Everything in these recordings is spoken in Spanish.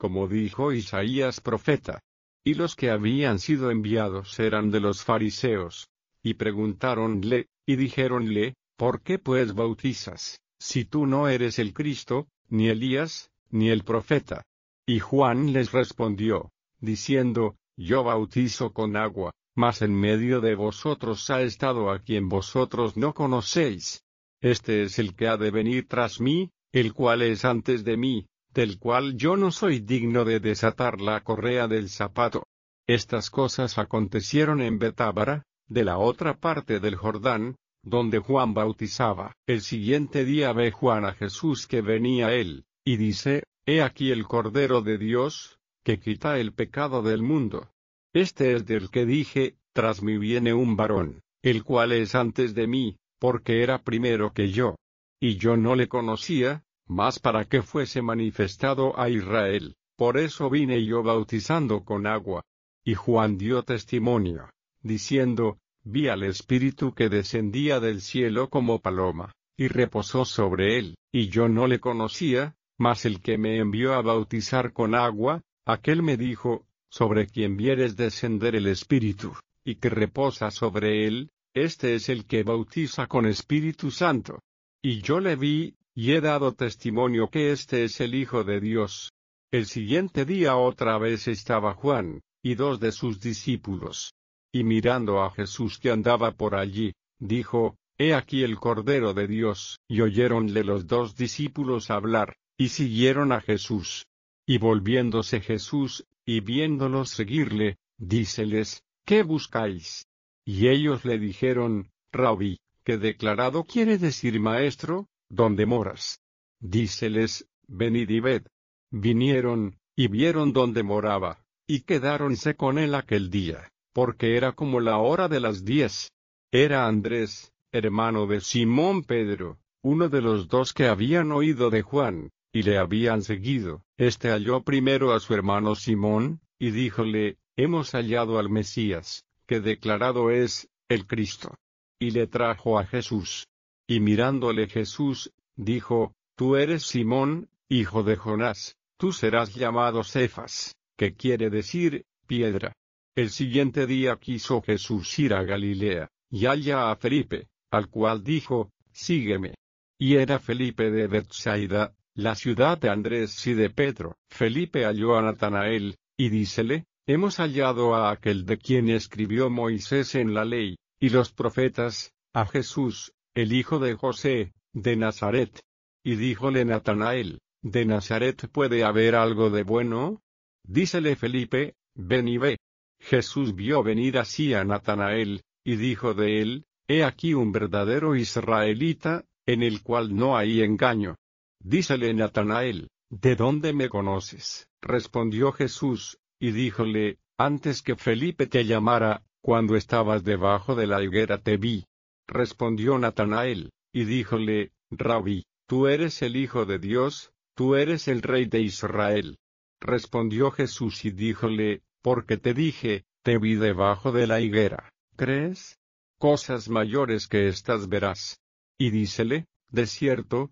como dijo Isaías profeta. Y los que habían sido enviados eran de los fariseos. Y preguntáronle, y dijéronle, ¿por qué pues bautizas, si tú no eres el Cristo, ni Elías, ni el profeta? Y Juan les respondió, diciendo, yo bautizo con agua, mas en medio de vosotros ha estado a quien vosotros no conocéis. Este es el que ha de venir tras mí, el cual es antes de mí, del cual yo no soy digno de desatar la correa del zapato. Estas cosas acontecieron en Betábara, de la otra parte del Jordán, donde Juan bautizaba. El siguiente día ve Juan a Jesús que venía a él, y dice, he aquí el Cordero de Dios, que quita el pecado del mundo. Este es del que dije, tras mí viene un varón, el cual es antes de mí, porque era primero que yo. Y yo no le conocía, mas para que fuese manifestado a Israel, por eso vine yo bautizando con agua. Y Juan dio testimonio, diciendo, vi al Espíritu que descendía del cielo como paloma, y reposó sobre él, y yo no le conocía, mas el que me envió a bautizar con agua, aquel me dijo, sobre quien vieres descender el Espíritu, y que reposa sobre él, este es el que bautiza con Espíritu Santo. Y yo le vi, y he dado testimonio que este es el Hijo de Dios. El siguiente día otra vez estaba Juan, y dos de sus discípulos. Y mirando a Jesús que andaba por allí, dijo, he aquí el Cordero de Dios. Y oyéronle los dos discípulos hablar, y siguieron a Jesús. Y volviéndose Jesús, y viéndolos seguirle, díceles, ¿qué buscáis? Y ellos le dijeron, Rabí, que declarado quiere decir maestro, ¿dónde moras? Díceles, venid y ved. Vinieron, y vieron dónde moraba, y quedáronse con él aquel día, porque era como la hora de las 10. Era Andrés, hermano de Simón Pedro, uno de los dos que habían oído de Juan, y le habían seguido. Este halló primero a su hermano Simón, y díjole, hemos hallado al Mesías, que declarado es, el Cristo. Y le trajo a Jesús. Y mirándole Jesús, dijo, tú eres Simón, hijo de Jonás, tú serás llamado Cefas, que quiere decir, piedra. El siguiente día quiso Jesús ir a Galilea, y halla a Felipe, al cual dijo, sígueme. Y era Felipe de Bethsaida, la ciudad de Andrés y de Pedro. Felipe halló a Natanael, y dícele, hemos hallado a aquel de quien escribió Moisés en la ley, y los profetas, a Jesús, el hijo de José, de Nazaret. Y díjole Natanael, ¿de Nazaret puede haber algo de bueno? Dícele Felipe, ven y ve. Jesús vio venir así a Natanael, y dijo de él, he aquí un verdadero israelita, en el cual no hay engaño. Dícele Natanael, ¿de dónde me conoces? Respondió Jesús, y díjole, antes que Felipe te llamara, cuando estabas debajo de la higuera te vi. Respondió Natanael, y díjole, Rabí, tú eres el Hijo de Dios, tú eres el Rey de Israel. Respondió Jesús y díjole, porque te dije, te vi debajo de la higuera, ¿crees? Cosas mayores que estas verás. Y dícele, de cierto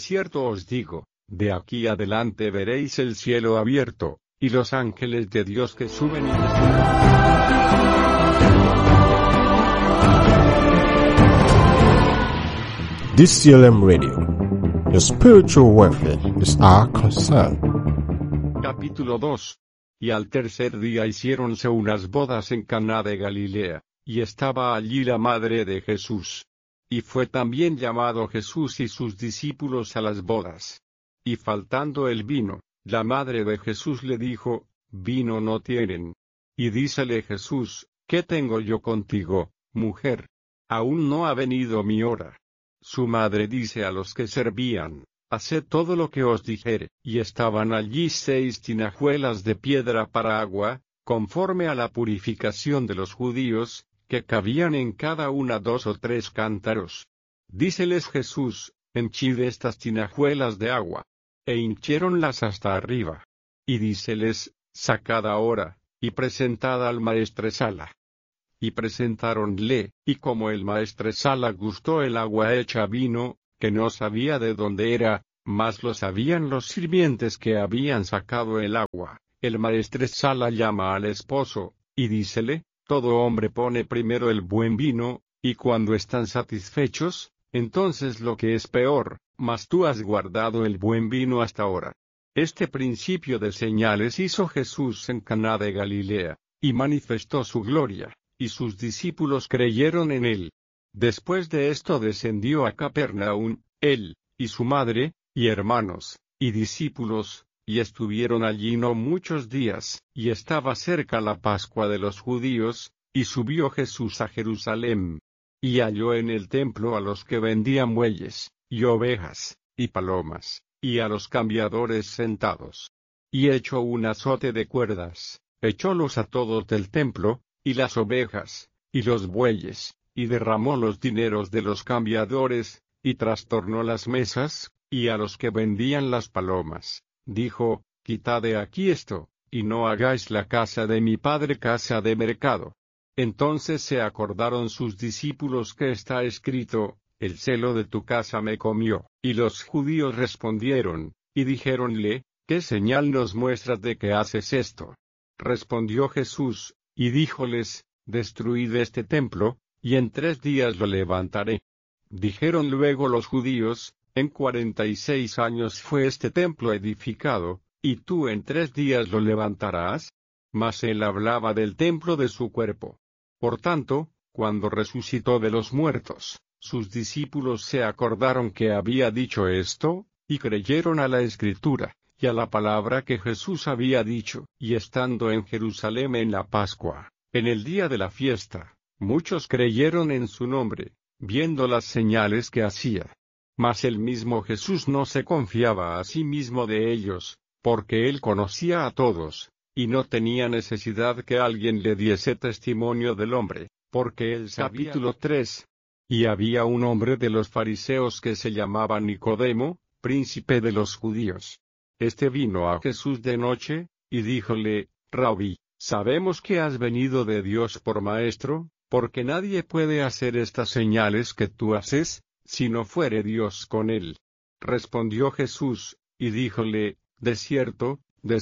os digo, de aquí adelante veréis el cielo abierto, y los ángeles de Dios que suben y descienden. DCLM Radio. Your spiritual welfare is our concern. Capítulo 2. Y al tercer día hiciéronse unas bodas en Caná de Galilea, y estaba allí la madre de Jesús. Y fue también llamado Jesús y sus discípulos a las bodas. Y faltando el vino, la madre de Jesús le dijo, vino no tienen. Y dícele Jesús, ¿qué tengo yo contigo, mujer? Aún no ha venido mi hora. Su madre dice a los que servían, haced todo lo que os dijere. Y estaban allí 6 tinajuelas de piedra para agua, conforme a la purificación de los judíos, que cabían en cada una 2 o 3 cántaros. Díceles Jesús, henchid estas tinajuelas de agua. E hinchiéronlas hasta arriba. Y díceles, sacad ahora, y presentad al maestresala. Y presentáronle, y como el maestresala gustó el agua hecha vino, que no sabía de dónde era, mas lo sabían los sirvientes que habían sacado el agua. El maestresala llama al esposo, y dícele: todo hombre pone primero el buen vino, y cuando están satisfechos, entonces lo que es peor, mas tú has guardado el buen vino hasta ahora. Este principio de señales hizo Jesús en Caná de Galilea, y manifestó su gloria, y sus discípulos creyeron en él. Después de esto descendió a Capernaum, él, y su madre, y hermanos, y discípulos, y estuvieron allí no muchos días, y estaba cerca la Pascua de los judíos, y subió Jesús a Jerusalén. Y halló en el templo a los que vendían bueyes, y ovejas, y palomas, y a los cambiadores sentados. Y echó un azote de cuerdas, echólos a todos del templo, y las ovejas, y los bueyes, y derramó los dineros de los cambiadores, y trastornó las mesas, y a los que vendían las palomas, dijo: quitad de aquí esto, y no hagáis la casa de mi Padre casa de mercado. Entonces se acordaron sus discípulos que está escrito: el celo de tu casa me comió. Y los judíos respondieron, y dijéronle: ¿qué señal nos muestras de que haces esto? Respondió Jesús, y díjoles: destruid este templo, y en 3 días lo levantaré. Dijeron luego los judíos: en 46 años fue este templo edificado, y tú en 3 días lo levantarás. Mas él hablaba del templo de su cuerpo. Por tanto, cuando resucitó de los muertos, sus discípulos se acordaron que había dicho esto, y creyeron a la Escritura, y a la palabra que Jesús había dicho. Y estando en Jerusalén en la Pascua, en el día de la fiesta, muchos creyeron en su nombre, viendo las señales que hacía. Mas el mismo Jesús no se confiaba a sí mismo de ellos, porque él conocía a todos, y no tenía necesidad que alguien le diese testimonio del hombre, porque él sabía. Capítulo 3. Y había un hombre de los fariseos que se llamaba Nicodemo, príncipe de los judíos. Este vino a Jesús de noche, y díjole: Rabí, sabemos que has venido de Dios por maestro, porque nadie puede hacer estas señales que tú haces, si no fuere Dios con él. Respondió Jesús, y díjole: de cierto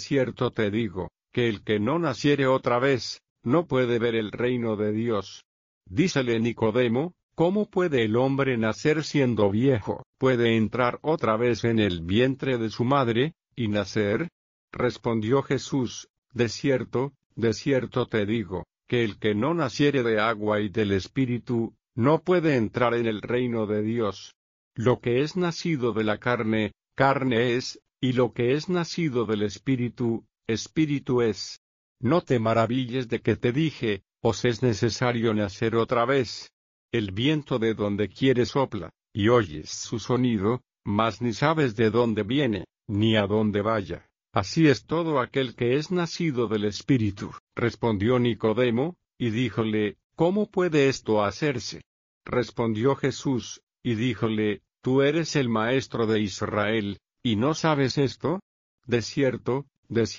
te digo, que el que no naciere otra vez, no puede ver el reino de Dios. Dícele Nicodemo: ¿cómo puede el hombre nacer siendo viejo? ¿Puede entrar otra vez en el vientre de su madre, y nacer? Respondió Jesús: de cierto te digo, que el que no naciere de agua y del Espíritu, no puede entrar en el reino de Dios. Lo que es nacido de la carne, carne es, y lo que es nacido del Espíritu, Espíritu es. No te maravilles de que te dije: os es necesario nacer otra vez. El viento de donde quiere sopla, y oyes su sonido, mas ni sabes de dónde viene, ni a dónde vaya. Así es todo aquel que es nacido del Espíritu. Respondió Nicodemo, y díjole: ¿cómo puede esto hacerse? Respondió Jesús, y díjole: tú eres el maestro de Israel, ¿y no sabes esto? De cierto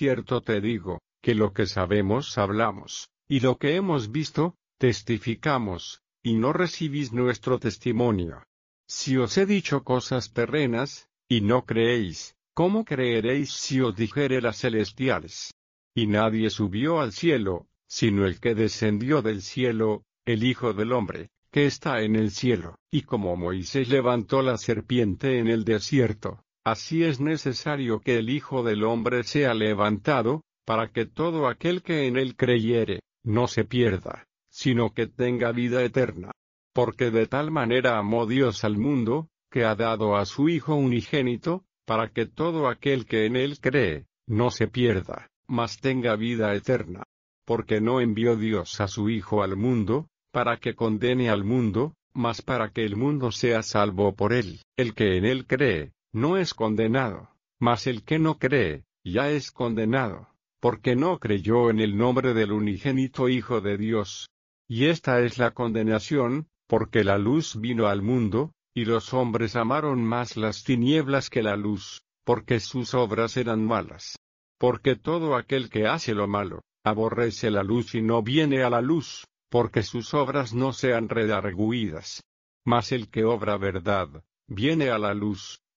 te digo, que lo que sabemos hablamos, y lo que hemos visto, testificamos, y no recibís nuestro testimonio. Si os he dicho cosas terrenas, y no creéis, ¿cómo creeréis si os dijere las celestiales? Y nadie subió al cielo, sino el que descendió del cielo, el Hijo del Hombre, que está en el cielo. Y como Moisés levantó la serpiente en el desierto, así es necesario que el Hijo del Hombre sea levantado, para que todo aquel que en él creyere, no se pierda, sino que tenga vida eterna. Porque de tal manera amó Dios al mundo, que ha dado a su Hijo unigénito, para que todo aquel que en él cree, no se pierda, mas tenga vida eterna. Porque no envió Dios a su Hijo al mundo, para que condene al mundo, mas para que el mundo sea salvo por él. El que en él cree, no es condenado, mas el que no cree, ya es condenado, porque no creyó en el nombre del unigénito Hijo de Dios. Y esta es la condenación, porque la luz vino al mundo, y los hombres amaron más las tinieblas que la luz, porque sus obras eran malas. Porque todo aquel que hace lo malo, aborrece la luz y no viene a la luz, porque sus obras no sean redargüidas. Mas el que obra verdad, viene a la luz,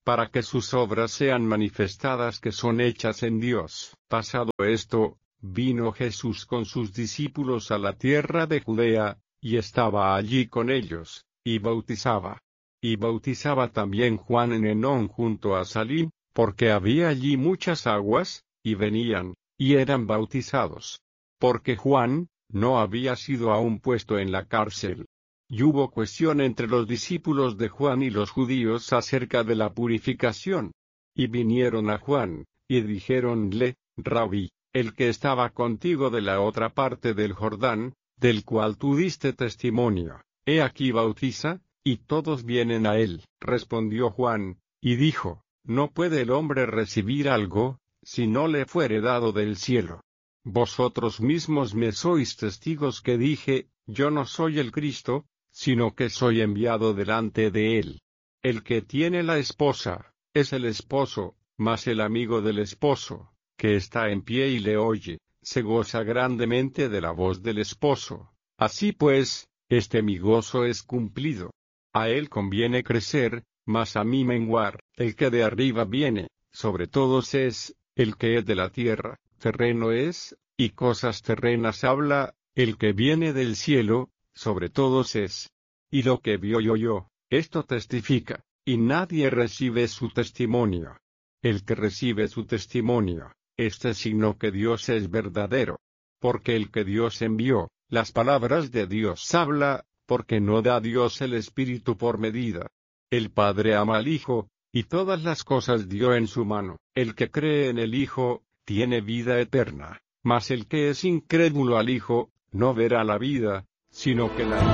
para que sus obras sean manifestadas que son hechas en Dios. Pasado esto, vino Jesús con sus discípulos a la tierra de Judea, y estaba allí con ellos, y bautizaba. Y bautizaba también Juan en Enón junto a Salim, porque había allí muchas aguas, y venían, y eran bautizados. Porque Juan no había sido aún puesto en la cárcel. Y hubo cuestión entre los discípulos de Juan y los judíos acerca de la purificación. Y vinieron a Juan, y dijéronle, Rabí, el que estaba contigo de la otra parte del Jordán, del cual tú diste testimonio, he aquí bautiza, y todos vienen a él. Respondió Juan, y dijo, no puede el hombre recibir algo, si no le fuere dado del cielo. Vosotros mismos me sois testigos que dije, yo no soy el Cristo, sino que soy enviado delante de él. El que tiene la esposa, es el esposo, mas el amigo del esposo, que está en pie y le oye, se goza grandemente de la voz del esposo. Así pues, mi gozo es cumplido. A él conviene crecer, mas a mí menguar. El que de arriba viene, sobre todos es, el que es de la tierra, terreno es, y cosas terrenas habla, el que viene del cielo, sobre todos es. Y lo que vio y oyó, esto testifica, y nadie recibe su testimonio. El que recibe su testimonio, signo que Dios es verdadero. Porque el que Dios envió, las palabras de Dios habla, porque no da Dios el Espíritu por medida. El Padre ama al Hijo, y todas las cosas dio en su mano. El que cree en el Hijo, tiene vida eterna, mas el que es incrédulo al Hijo, no verá la vida, sino que la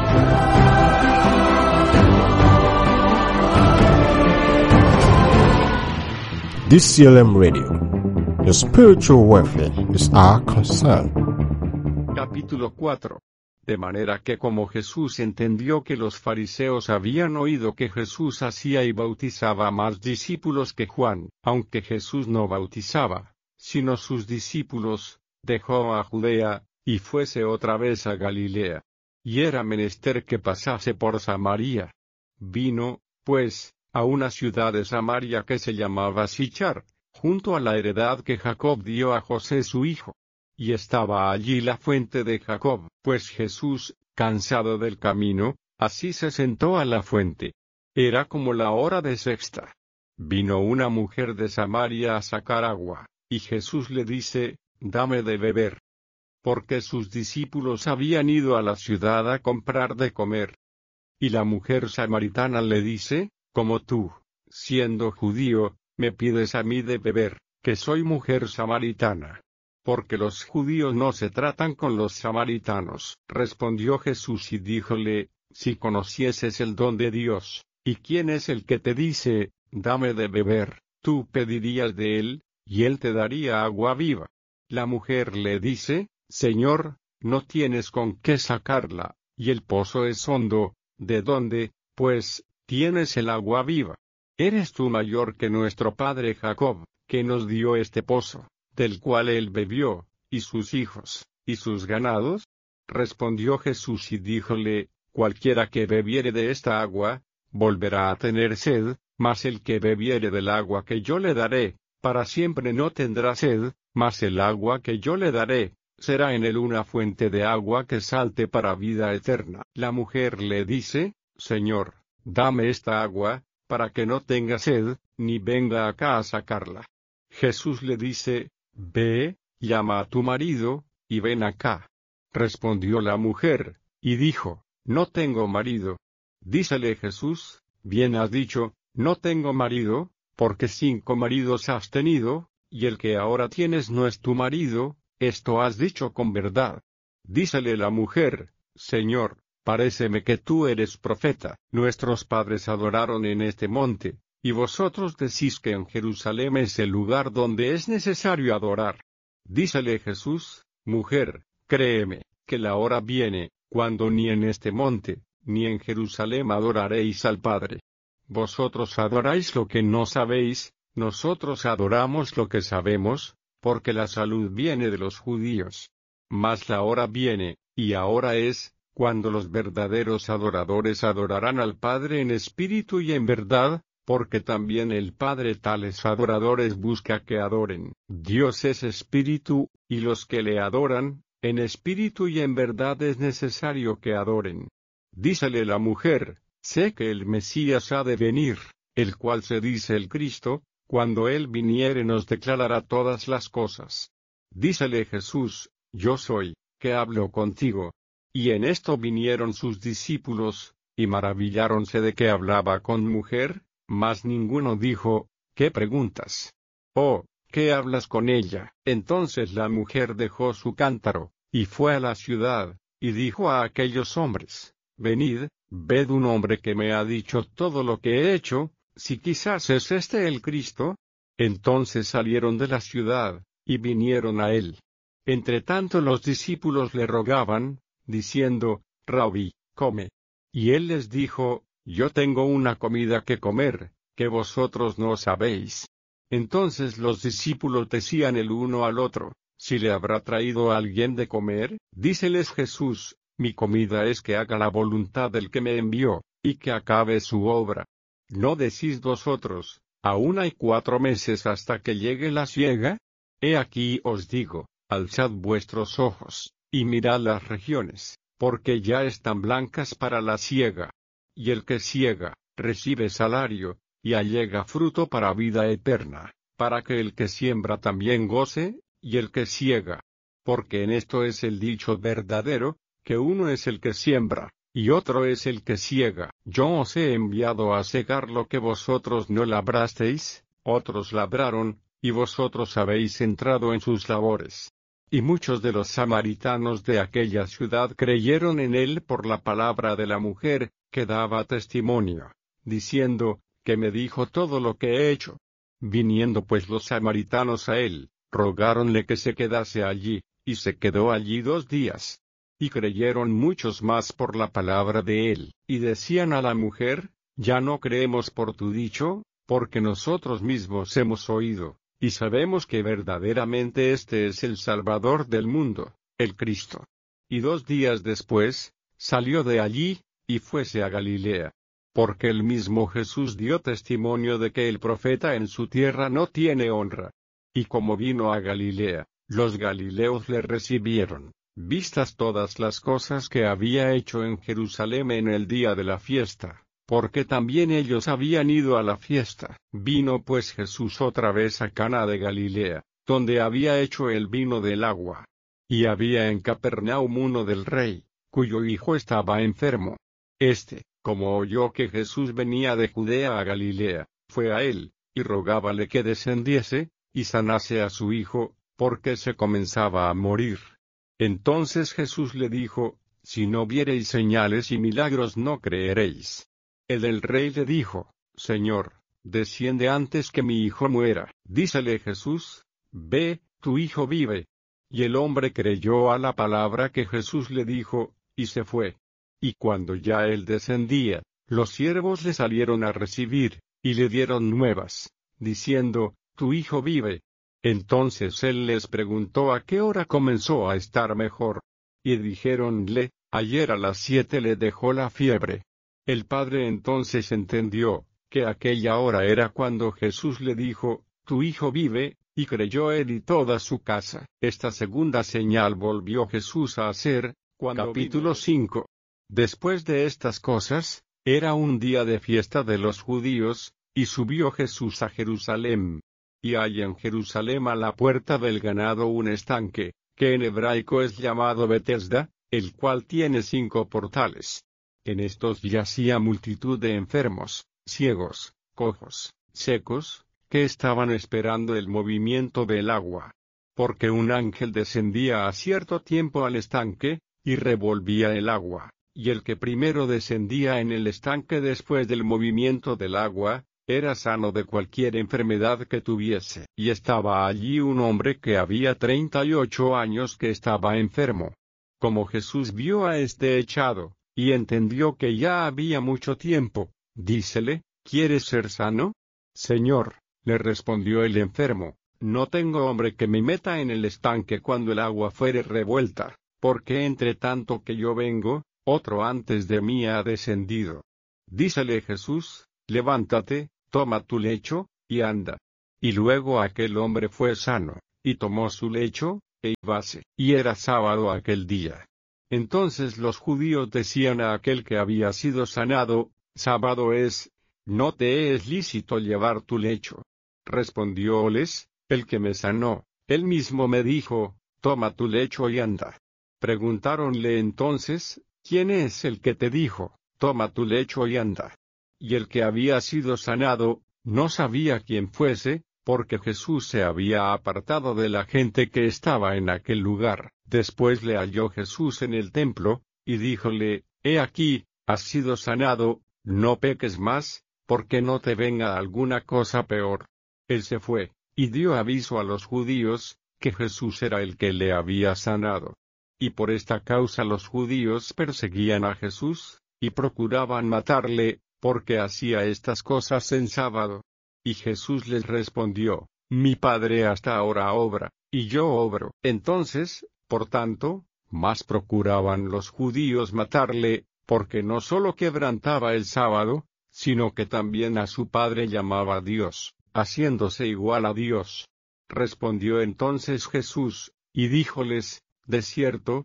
DCLM Radio. Your spiritual welfare is our concern. Capítulo 4. De manera que como Jesús entendió que los fariseos habían oído que Jesús hacía y bautizaba más discípulos que Juan, aunque Jesús no bautizaba, sino sus discípulos, dejó a Judea, y fuese otra vez a Galilea. Y era menester que pasase por Samaria. Vino, pues, a una ciudad de Samaria que se llamaba Sichar, junto a la heredad que Jacob dio a José su hijo. Y estaba allí la fuente de Jacob, pues Jesús, cansado del camino, así se sentó a la fuente. Era como la hora de sexta. Vino una mujer de Samaria a sacar agua, y Jesús le dice, dame de beber. Porque sus discípulos habían ido a la ciudad a comprar de comer. Y la mujer samaritana le dice, como tú, siendo judío, me pides a mí de beber, que soy mujer samaritana. Porque los judíos no se tratan con los samaritanos. Respondió Jesús y díjole, si conocieses el don de Dios, y quién es el que te dice, dame de beber, tú pedirías de él, y él te daría agua viva. La mujer le dice, Señor, no tienes con qué sacarla, y el pozo es hondo, ¿de dónde, pues, tienes el agua viva? ¿Eres tú mayor que nuestro padre Jacob, que nos dio este pozo, del cual él bebió, y sus hijos, y sus ganados? Respondió Jesús y díjole, cualquiera que bebiere de esta agua, volverá a tener sed, mas el que bebiere del agua que yo le daré, para siempre no tendrá sed, mas el agua que yo le daré, será en él una fuente de agua que salte para vida eterna. La mujer le dice, Señor, dame esta agua, para que no tenga sed, ni venga acá a sacarla. Jesús le dice, ve, llama a tu marido, y ven acá. Respondió la mujer, y dijo, no tengo marido. Dícele Jesús, bien has dicho, no tengo marido, porque 5 maridos has tenido, y el que ahora tienes no es tu marido, esto has dicho con verdad. Dícele la mujer, Señor, paréceme que tú eres profeta. Nuestros padres adoraron en este monte, y vosotros decís que en Jerusalén es el lugar donde es necesario adorar. Dícele Jesús, mujer, créeme, que la hora viene, cuando ni en este monte, ni en Jerusalén adoraréis al Padre. Vosotros adoráis lo que no sabéis, nosotros adoramos lo que sabemos, porque la salud viene de los judíos. Mas la hora viene, y ahora es, cuando los verdaderos adoradores adorarán al Padre en espíritu y en verdad, porque también el Padre tales adoradores busca que adoren. Dios es espíritu, y los que le adoran, en espíritu y en verdad es necesario que adoren. Dícele la mujer: sé que el Mesías ha de venir, el cual se dice el Cristo. Cuando él viniere nos declarará todas las cosas. Dícele Jesús: yo soy, que hablo contigo. Y en esto vinieron sus discípulos, y maravilláronse de que hablaba con mujer, mas ninguno dijo: ¿qué preguntas? Oh, ¿qué hablas con ella? Entonces la mujer dejó su cántaro, y fue a la ciudad, y dijo a aquellos hombres: venid, ved un hombre que me ha dicho todo lo que he hecho. Si quizás es este el Cristo. Entonces salieron de la ciudad, y vinieron a él. Entretanto los discípulos le rogaban, diciendo: Rabí, come. Y él les dijo: yo tengo una comida que comer, que vosotros no sabéis. Entonces los discípulos decían el uno al otro: ¿si le habrá traído alguien de comer? Díceles Jesús: mi comida es que haga la voluntad del que me envió, y que acabe su obra. ¿No decís vosotros: aún hay 4 meses hasta que llegue la siega? He aquí os digo: alzad vuestros ojos, y mirad las regiones, porque ya están blancas para la siega. Y el que siega, recibe salario, y allega fruto para vida eterna, para que el que siembra también goce, y el que siega. Porque en esto es el dicho verdadero, que uno es el que siembra, y otro es el que siega. Yo os he enviado a segar lo que vosotros no labrasteis, otros labraron, y vosotros habéis entrado en sus labores. Y muchos de los samaritanos de aquella ciudad creyeron en él por la palabra de la mujer, que daba testimonio, diciendo: que me dijo todo lo que he hecho. Viniendo pues los samaritanos a él, rogáronle que se quedase allí, y se quedó allí 2 días. Y creyeron muchos más por la palabra de él, y decían a la mujer: ya no creemos por tu dicho, porque nosotros mismos hemos oído, y sabemos que verdaderamente este es el Salvador del mundo, el Cristo. Y 2 días después, salió de allí, y fuese a Galilea. Porque el mismo Jesús dio testimonio de que el profeta en su tierra no tiene honra. Y como vino a Galilea, los galileos le recibieron, vistas todas las cosas que había hecho en Jerusalén en el día de la fiesta, porque también ellos habían ido a la fiesta. Vino pues Jesús otra vez a Cana de Galilea, donde había hecho el vino del agua. Y había en Capernaum uno del rey, cuyo hijo estaba enfermo. Como oyó que Jesús venía de Judea a Galilea, fue a él, y rogábale que descendiese, y sanase a su hijo, porque se comenzaba a morir. Entonces Jesús le dijo: si no viereis señales y milagros no creeréis. El rey le dijo: Señor, desciende antes que mi hijo muera. Dícele Jesús: ve, tu hijo vive. Y el hombre creyó a la palabra que Jesús le dijo, y se fue. Y cuando ya él descendía, los siervos le salieron a recibir, y le dieron nuevas, diciendo: tu hijo vive. Entonces él les preguntó a qué hora comenzó a estar mejor. Y dijéronle: ayer a las 7 le dejó la fiebre. El padre entonces entendió, que aquella hora era cuando Jesús le dijo: tu hijo vive, y creyó él y toda su casa. Esta segunda señal volvió Jesús a hacer, Capítulo 5. Después de estas cosas, era un día de fiesta de los judíos, y subió Jesús a Jerusalén. Y hay en Jerusalén a la puerta del ganado un estanque, que en hebraico es llamado Betesda, el cual tiene 5 portales. En estos yacía multitud de enfermos, ciegos, cojos, secos, que estaban esperando el movimiento del agua. Porque un ángel descendía a cierto tiempo al estanque, y revolvía el agua. Y el que primero descendía en el estanque después del movimiento del agua, era sano de cualquier enfermedad que tuviese. Y estaba allí un hombre que había 38 años que estaba enfermo. Como Jesús vio a este echado, y entendió que ya había mucho tiempo, dícele: ¿quieres ser sano? Señor, le respondió el enfermo, no tengo hombre que me meta en el estanque cuando el agua fuere revuelta, porque entre tanto que yo vengo, otro antes de mí ha descendido. Dícele Jesús: levántate, toma tu lecho, y anda. Y luego aquel hombre fue sano, y tomó su lecho, e íbase. Y era sábado aquel día. Entonces los judíos decían a aquel que había sido sanado, sábado es, no te es lícito llevar tu lecho. Respondióles, el que me sanó, él mismo me dijo, toma tu lecho y anda. Preguntáronle entonces, ¿quién es el que te dijo, toma tu lecho y anda? Y el que había sido sanado, no sabía quién fuese, porque Jesús se había apartado de la gente que estaba en aquel lugar. Después le halló Jesús en el templo, y díjole, he aquí, has sido sanado, no peques más, porque no te venga alguna cosa peor. Él se fue, y dio aviso a los judíos, que Jesús era el que le había sanado. Y por esta causa los judíos perseguían a Jesús, y procuraban matarle, porque hacía estas cosas en sábado. Y Jesús les respondió, mi Padre hasta ahora obra, y yo obro. Entonces, por tanto, más procuraban los judíos matarle, porque no sólo quebrantaba el sábado, sino que también a su Padre llamaba Dios, haciéndose igual a Dios. Respondió entonces Jesús, y díjoles, de cierto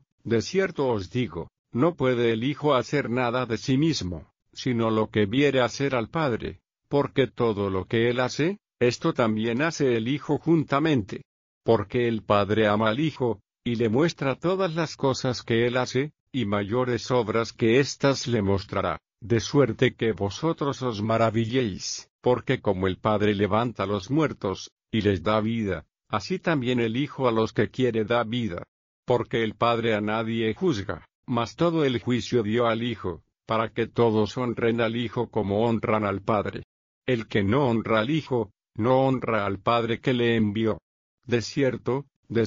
os digo, no puede el Hijo hacer nada de sí mismo, sino lo que viere hacer al Padre, porque todo lo que él hace, esto también hace el Hijo juntamente. Porque el Padre ama al Hijo, y le muestra todas las cosas que él hace, y mayores obras que éstas le mostrará, de suerte que vosotros os maravilléis, porque como el Padre levanta a los muertos, y les da vida, así también el Hijo a los que quiere da vida. Porque el Padre a nadie juzga, mas todo el juicio dio al Hijo, para que todos honren al Hijo como honran al Padre. El que no honra al Hijo, no honra al Padre que le envió. De cierto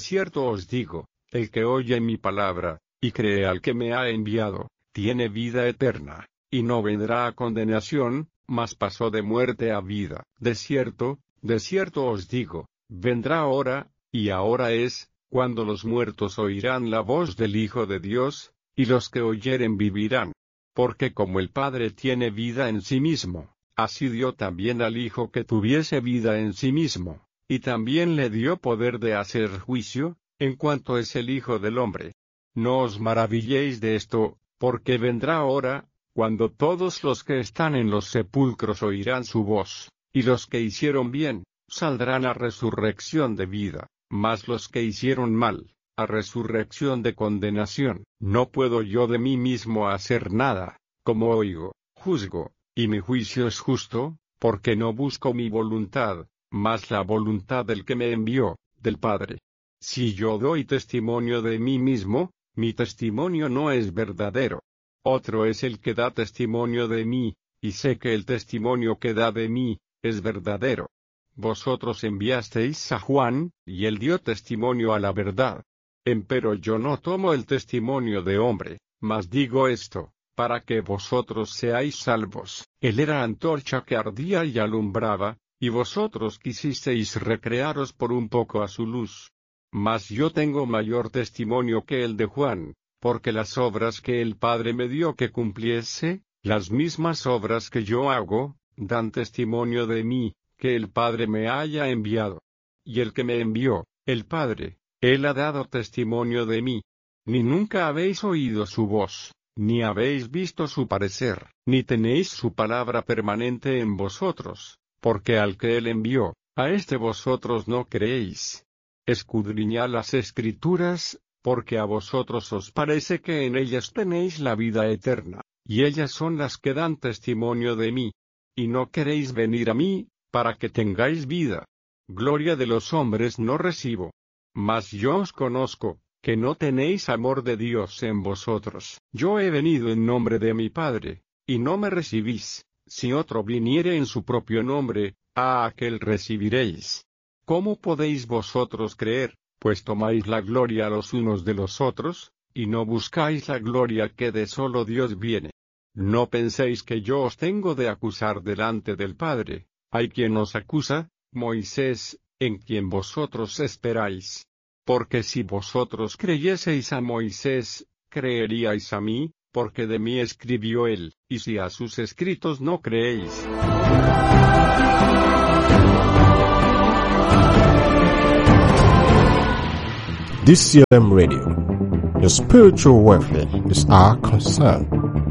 os digo, el que oye mi palabra, y cree al que me ha enviado, tiene vida eterna, y no vendrá a condenación, mas pasó de muerte a vida. De cierto os digo, vendrá hora, y ahora es, cuando los muertos oirán la voz del Hijo de Dios, y los que oyeren vivirán. Porque como el Padre tiene vida en sí mismo, así dio también al Hijo que tuviese vida en sí mismo, y también le dio poder de hacer juicio, en cuanto es el Hijo del hombre. No os maravilléis de esto, porque vendrá hora, cuando todos los que están en los sepulcros oirán su voz, y los que hicieron bien, saldrán a resurrección de vida, mas los que hicieron mal, a resurrección de condenación. No puedo yo de mí mismo hacer nada, como oigo, juzgo, y mi juicio es justo, porque no busco mi voluntad, mas la voluntad del que me envió, del Padre. Si yo doy testimonio de mí mismo, mi testimonio no es verdadero. Otro es el que da testimonio de mí, y sé que el testimonio que da de mí, es verdadero. Vosotros enviasteis a Juan, y él dio testimonio a la verdad. Empero yo no tomo el testimonio de hombre, mas digo esto, para que vosotros seáis salvos. Él era antorcha que ardía y alumbraba, y vosotros quisisteis recrearos por un poco a su luz. Mas yo tengo mayor testimonio que el de Juan, porque las obras que el Padre me dio que cumpliese, las mismas obras que yo hago, dan testimonio de mí, que el Padre me haya enviado. Y el que me envió, el Padre, él ha dado testimonio de mí. Ni nunca habéis oído su voz, ni habéis visto su parecer, ni tenéis su palabra permanente en vosotros, porque al que él envió, a este vosotros no creéis. Escudriñad las Escrituras, porque a vosotros os parece que en ellas tenéis la vida eterna, y ellas son las que dan testimonio de mí. Y no queréis venir a mí, para que tengáis vida. Gloria de los hombres no recibo. Mas yo os conozco, que no tenéis amor de Dios en vosotros. Yo he venido en nombre de mi Padre, y no me recibís. Si otro viniere en su propio nombre, a aquel recibiréis. ¿Cómo podéis vosotros creer, pues tomáis la gloria los unos de los otros, y no buscáis la gloria que de solo Dios viene? No penséis que yo os tengo de acusar delante del Padre. Hay quien os acusa, Moisés, en quien vosotros esperáis. Porque si vosotros creyeseis a Moisés, creeríais a mí, porque de mí escribió él, y si a sus escritos no creéis. DCLM Radio. Your spiritual welfare is our concern.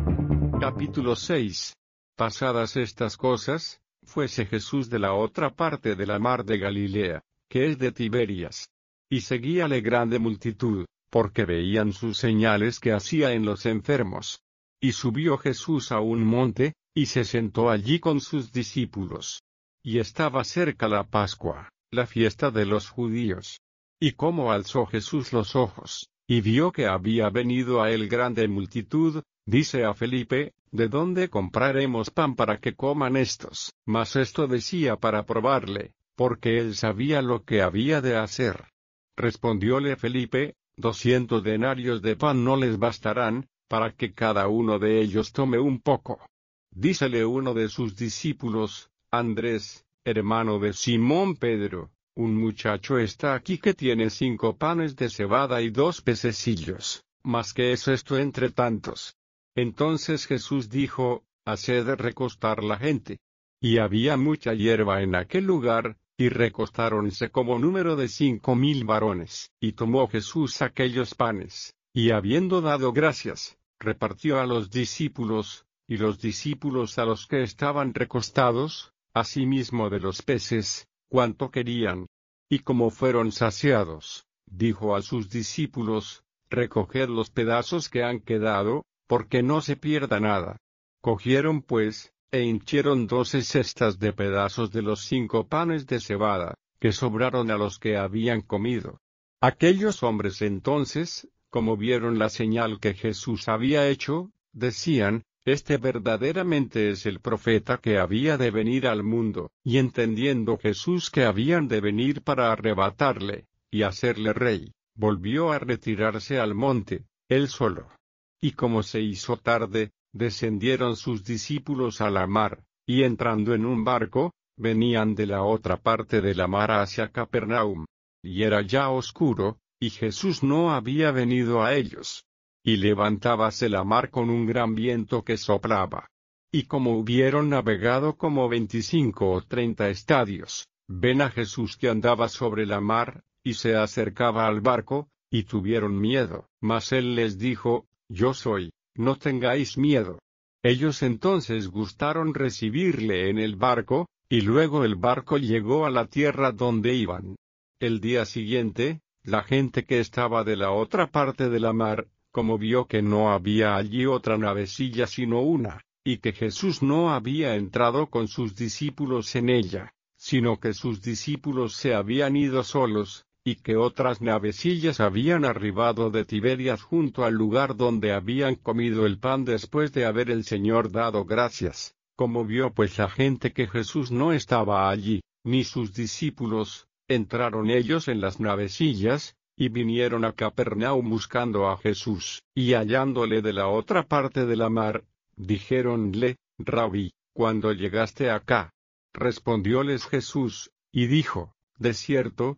Capítulo 6. Pasadas estas cosas, fuese Jesús de la otra parte de la mar de Galilea, que es de Tiberias. Y seguíale grande multitud, porque veían sus señales que hacía en los enfermos. Y subió Jesús a un monte, y se sentó allí con sus discípulos. Y estaba cerca la Pascua, la fiesta de los judíos. Y como alzó Jesús los ojos, y vio que había venido a él grande multitud, dice a Felipe, ¿de dónde compraremos pan para que coman estos? Mas esto decía para probarle, porque él sabía lo que había de hacer. Respondióle Felipe, 200 denarios de pan no les bastarán, para que cada uno de ellos tome un poco. Dícele uno de sus discípulos, Andrés, hermano de Simón Pedro, un muchacho está aquí que tiene 5 panes de cebada y 2 pececillos, mas ¿qué es esto entre tantos? Entonces Jesús dijo, haced recostar la gente. Y había mucha hierba en aquel lugar, y recostáronse como número de 5,000 varones. Y tomó Jesús aquellos panes, y habiendo dado gracias, repartió a los discípulos, y los discípulos a los que estaban recostados, asimismo de los peces, cuanto querían. Y como fueron saciados, dijo a sus discípulos, recoged los pedazos que han quedado, porque no se pierda nada. Cogieron pues, e hinchieron 12 cestas de pedazos de los 5 panes de cebada, que sobraron a los que habían comido. Aquellos hombres entonces, como vieron la señal que Jesús había hecho, decían, este verdaderamente es el profeta que había de venir al mundo, y entendiendo Jesús que habían de venir para arrebatarle, y hacerle rey, volvió a retirarse al monte, él solo. Y como se hizo tarde, descendieron sus discípulos a la mar, y entrando en un barco, venían de la otra parte de la mar hacia Capernaum. Y era ya oscuro, y Jesús no había venido a ellos. Y levantábase la mar con un gran viento que soplaba. Y como hubieron navegado como 25 o 30 estadios, ven a Jesús que andaba sobre la mar, y se acercaba al barco, y tuvieron miedo. Mas él les dijo, yo soy, no tengáis miedo. Ellos entonces gustaron recibirle en el barco, y luego el barco llegó a la tierra donde iban. El día siguiente, la gente que estaba de la otra parte de la mar, como vio que no había allí otra navecilla sino una, y que Jesús no había entrado con sus discípulos en ella, sino que sus discípulos se habían ido solos, y que otras navecillas habían arribado de Tiberias junto al lugar donde habían comido el pan después de haber el Señor dado gracias. Como vio pues la gente que Jesús no estaba allí, ni sus discípulos, entraron ellos en las navecillas, y vinieron a Capernaum buscando a Jesús, y hallándole de la otra parte de la mar, dijéronle, Rabí, ¿cuándo llegaste acá? Respondióles Jesús, y dijo, de cierto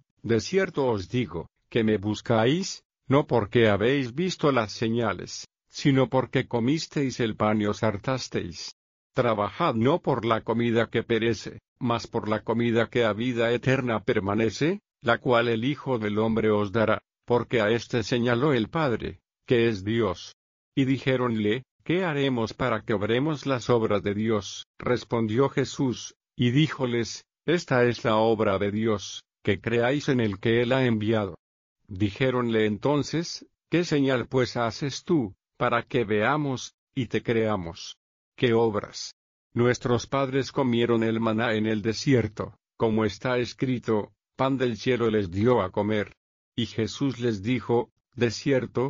os digo, que me buscáis, no porque habéis visto las señales, sino porque comisteis el pan y os hartasteis. Trabajad no por la comida que perece, mas por la comida que a vida eterna permanece, la cual el Hijo del Hombre os dará, porque a éste señaló el Padre, que es Dios. Y dijéronle, ¿qué haremos para que obremos las obras de Dios? Respondió Jesús, y díjoles, esta es la obra de Dios, que creáis en el que Él ha enviado. Dijéronle entonces, ¿qué señal pues haces tú, para que veamos, y te creamos? ¿Qué obras? Nuestros padres comieron el maná en el desierto, como está escrito, pan del cielo les dio a comer. Y Jesús les dijo, de cierto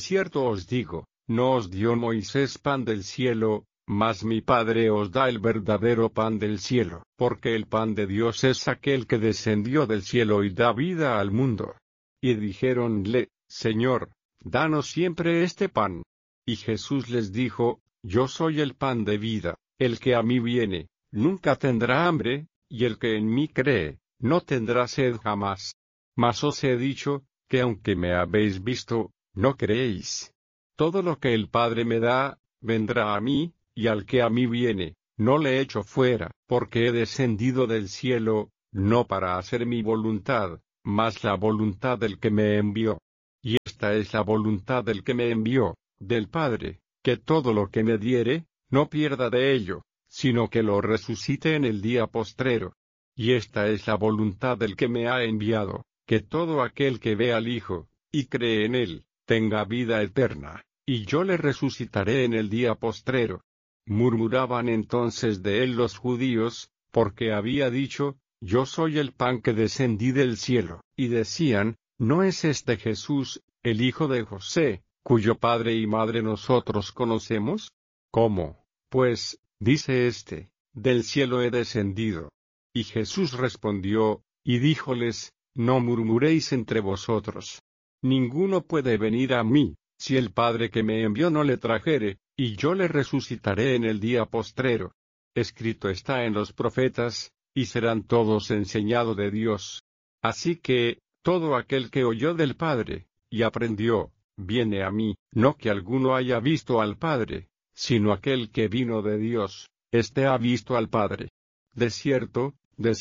os digo, no os dio Moisés pan del cielo, mas mi Padre os da el verdadero pan del cielo, porque el pan de Dios es aquel que descendió del cielo y da vida al mundo. Y dijéronle, Señor, danos siempre este pan. Y Jesús les dijo, yo soy el pan de vida, el que a mí viene, nunca tendrá hambre, y el que en mí cree, no tendrá sed jamás. Mas os he dicho, que aunque me habéis visto, no creéis. Todo lo que el Padre me da, vendrá a mí, y al que a mí viene, no le echo fuera, porque he descendido del cielo, no para hacer mi voluntad, mas la voluntad del que me envió. Y esta es la voluntad del que me envió, del Padre, que todo lo que me diere, no pierda de ello, sino que lo resucite en el día postrero. Y esta es la voluntad del que me ha enviado, que todo aquel que ve al Hijo, y cree en él, tenga vida eterna, y yo le resucitaré en el día postrero. Murmuraban entonces de él los judíos, porque había dicho, yo soy el pan que descendí del cielo, y decían, ¿no es este Jesús, el hijo de José, cuyo padre y madre nosotros conocemos? ¿Cómo, pues, dice éste, del cielo he descendido? Y Jesús respondió, y díjoles, no murmuréis entre vosotros. Ninguno puede venir a mí, si el Padre que me envió no le trajere, y yo le resucitaré en el día postrero. Escrito está en los profetas, y serán todos enseñados de Dios. Así que, todo aquel que oyó del Padre, y aprendió, viene a mí, no que alguno haya visto al Padre, sino aquel que vino de Dios, éste ha visto al Padre. De cierto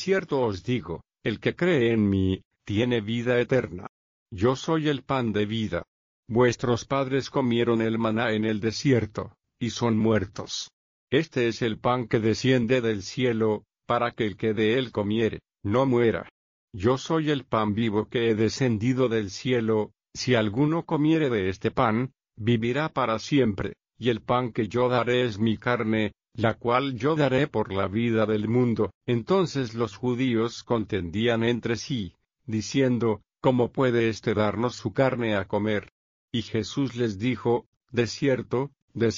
os digo, el que cree en mí, tiene vida eterna. Yo soy el pan de vida. Vuestros padres comieron el maná en el desierto, y son muertos. Este es el pan que desciende del cielo, para que el que de él comiere, no muera. Yo soy el pan vivo que he descendido del cielo, si alguno comiere de este pan, vivirá para siempre, y el pan que yo daré es mi carne, la cual yo daré por la vida del mundo. Entonces los judíos contendían entre sí, diciendo, ¿cómo puede éste darnos su carne a comer? Y Jesús les dijo, de cierto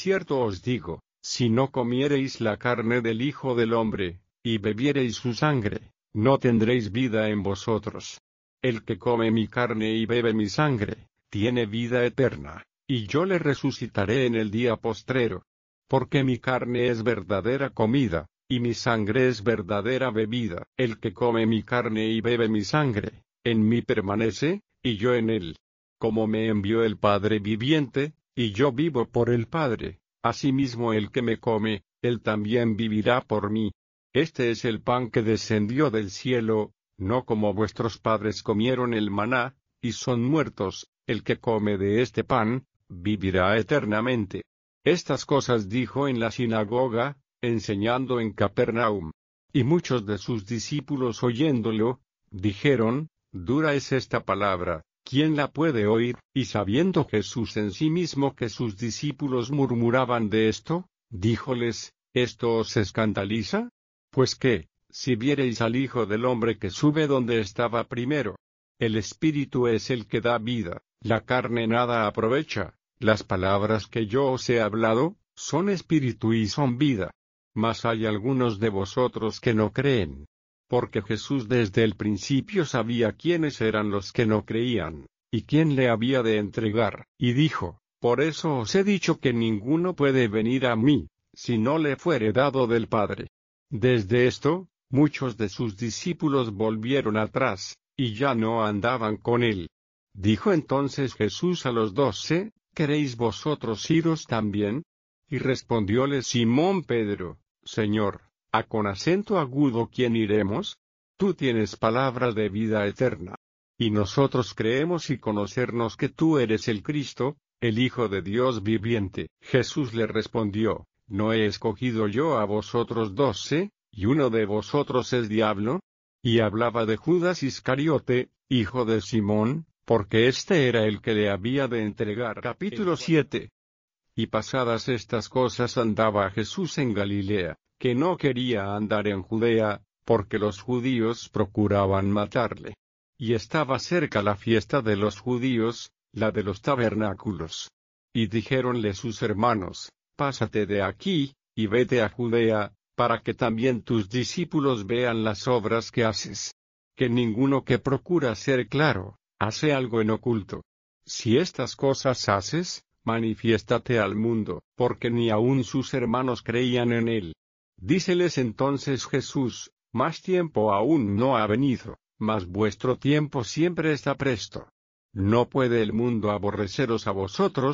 os digo, si no comiereis la carne del Hijo del Hombre, y bebiereis su sangre, no tendréis vida en vosotros. El que come mi carne y bebe mi sangre, tiene vida eterna, y yo le resucitaré en el día postrero. Porque mi carne es verdadera comida, y mi sangre es verdadera bebida. El que come mi carne y bebe mi sangre, en mí permanece, y yo en él. Como me envió el Padre viviente, y yo vivo por el Padre, asimismo el que me come, él también vivirá por mí. Este es el pan que descendió del cielo, no como vuestros padres comieron el maná, y son muertos. El que come de este pan, vivirá eternamente. Estas cosas dijo en la sinagoga, enseñando en Capernaum. Y muchos de sus discípulos oyéndolo, dijeron, dura es esta palabra, ¿quién la puede oír? Y sabiendo Jesús en sí mismo que sus discípulos murmuraban de esto, díjoles, ¿esto os escandaliza? Pues que, si viereis al Hijo del Hombre que sube donde estaba primero. El Espíritu es el que da vida, la carne nada aprovecha. Las palabras que yo os he hablado, son espíritu y son vida. Mas hay algunos de vosotros que no creen. Porque Jesús desde el principio sabía quiénes eran los que no creían, y quién le había de entregar, y dijo, por eso os he dicho que ninguno puede venir a mí, si no le fuere dado del Padre. Desde esto, muchos de sus discípulos volvieron atrás, y ya no andaban con él. Dijo entonces Jesús a los 12, ¿queréis vosotros iros también? Y respondióle Simón Pedro, Señor, ¿a con acento agudo quién iremos? Tú tienes palabras de vida eterna. Y nosotros creemos y conocernos que tú eres el Cristo, el Hijo de Dios viviente. Jesús le respondió, ¿no he escogido yo a vosotros 12, y uno de vosotros es diablo? Y hablaba de Judas Iscariote, hijo de Simón, porque este era el que le había de entregar. Capítulo 7. Y pasadas estas cosas andaba Jesús en Galilea, que no quería andar en Judea, porque los judíos procuraban matarle. Y estaba cerca la fiesta de los judíos, la de los tabernáculos. Y dijéronle sus hermanos, pásate de aquí, y vete a Judea, para que también tus discípulos vean las obras que haces. Que ninguno que procura ser claro, hace algo en oculto. Si estas cosas haces, manifiéstate al mundo, porque ni aun sus hermanos creían en él. Díceles entonces Jesús, más tiempo aún no ha venido, mas vuestro tiempo siempre está presto. No puede el mundo aborreceros a vosotros,